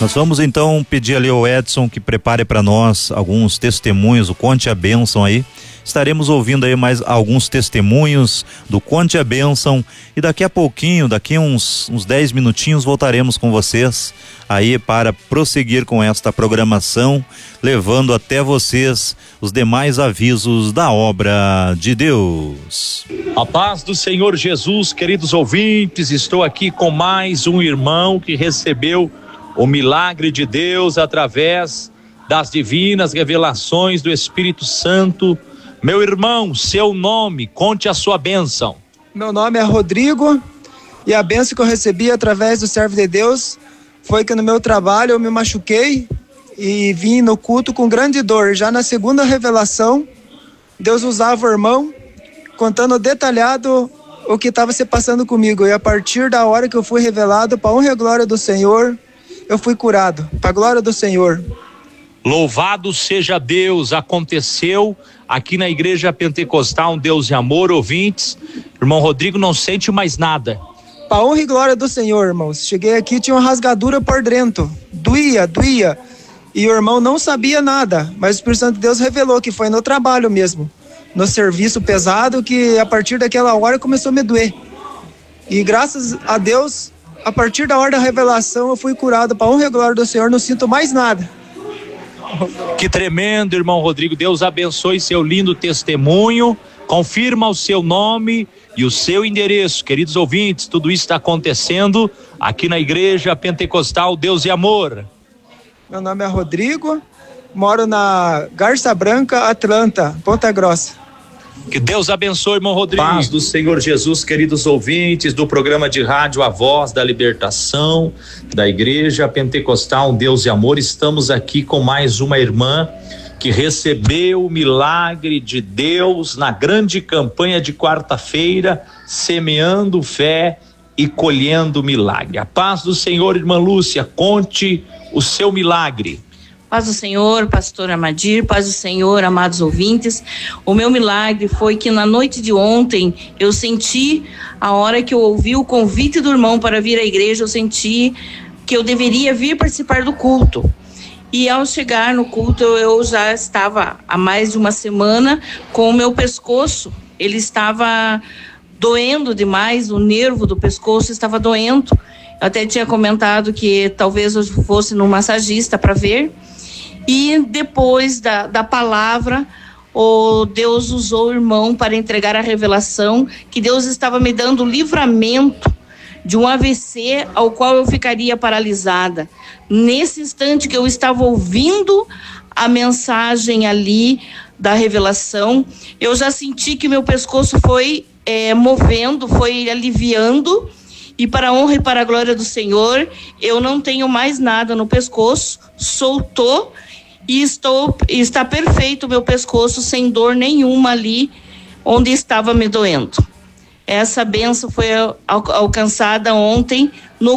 Nós vamos então pedir ali ao Edson que prepare para nós alguns testemunhos, o Conte a Bênção aí. Estaremos ouvindo aí mais alguns testemunhos do Conte a Bênção e daqui a pouquinho, daqui uns 10 minutinhos, voltaremos com vocês aí para prosseguir com esta programação, levando até vocês os demais avisos da obra de Deus. A paz do Senhor Jesus, queridos ouvintes, estou aqui com mais um irmão que recebeu o milagre de Deus através das divinas revelações do Espírito Santo. Meu irmão, seu nome, conte a sua bênção. Meu nome é Rodrigo e a bênção que eu recebi através do servo de Deus foi que no meu trabalho eu me machuquei e vim no culto com grande dor. Já na segunda revelação, Deus usava o irmão contando detalhado o que estava se passando comigo. E a partir da hora que eu fui revelado, para a honra e glória do Senhor, eu fui curado, para a glória do Senhor. Louvado seja Deus, aconteceu aqui na Igreja Pentecostal, um Deus de amor, ouvintes. Irmão Rodrigo não sente mais nada. Para a honra e glória do Senhor, irmãos. Cheguei aqui, tinha uma rasgadura por dentro, doía. E o irmão não sabia nada, mas o Espírito Santo de Deus revelou que foi no trabalho mesmo, no serviço pesado, que a partir daquela hora começou a me doer. E graças a Deus, a partir da hora da revelação, eu fui curado. Para a honra e glória do Senhor, não sinto mais nada. Que tremendo, irmão Rodrigo. Deus abençoe seu lindo testemunho. Confirma o seu nome e o seu endereço. Queridos ouvintes, tudo isso está acontecendo aqui na Igreja Pentecostal Deus e Amor. Meu nome é Rodrigo, moro na Garça Branca, Atlanta, Ponta Grossa. Que Deus abençoe, irmão Rodrigo. Paz do Senhor Jesus, queridos ouvintes do programa de rádio A Voz da Libertação, da Igreja Pentecostal Deus e Amor. Estamos aqui com mais uma irmã que recebeu o milagre de Deus na grande campanha de quarta-feira, semeando fé e colhendo milagre. A paz do Senhor, irmã Lúcia, conte o seu milagre. Paz do Senhor, pastor Amadir, paz do Senhor, amados ouvintes. O meu milagre foi que na noite de ontem eu senti, a hora que eu ouvi o convite do irmão para vir à igreja, eu senti que eu deveria vir participar do culto. E ao chegar no culto, eu já estava há mais de uma semana com o meu pescoço. Ele estava doendo demais, o nervo do pescoço estava doendo. Eu até tinha comentado que talvez eu fosse no massagista para ver. E depois da palavra, Deus usou o irmão para entregar a revelação que Deus estava me dando livramento de um AVC ao qual eu ficaria paralisada. Nesse instante que eu estava ouvindo a mensagem ali da revelação, eu já senti que meu pescoço foi movendo, foi aliviando, e para a honra e para a glória do Senhor, eu não tenho mais nada no pescoço, soltou, e está perfeito o meu pescoço, sem dor nenhuma ali onde estava me doendo. Essa bênção foi alcançada ontem no